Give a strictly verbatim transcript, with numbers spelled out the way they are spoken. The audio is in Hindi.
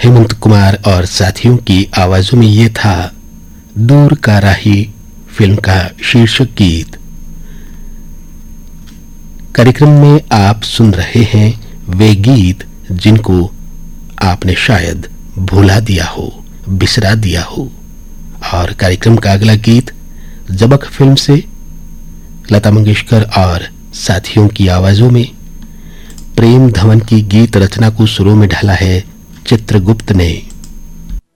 हेमंत कुमार और साथियों की आवाजों में ये था दूर का राही फिल्म का शीर्षक गीत। कार्यक्रम में आप सुन रहे हैं वे गीत जिनको आपने शायद भुला दिया हो, बिसरा दिया हो। और कार्यक्रम का अगला गीत जबक फिल्म से लता मंगेशकर और साथियों की आवाजों में प्रेम धवन की गीत रचना को सुरों में ढाला है चित्रगुप्त ने।